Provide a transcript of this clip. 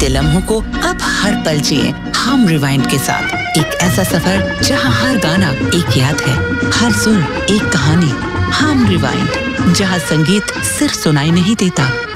बीते लम्हों को अब हर पल जिए हम रिवाइंड के साथ। एक ऐसा सफर जहां हर गाना एक याद है, हर सुर एक कहानी। हम रिवाइंड, जहां संगीत सिर्फ सुनाई नहीं देता